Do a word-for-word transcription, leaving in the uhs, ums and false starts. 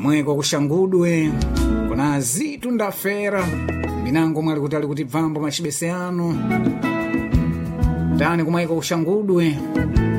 mweko kushangudwe kuna zitu ndafera minango mwali kutali kuti bvambo machibese ano tani kumweko kushangudwe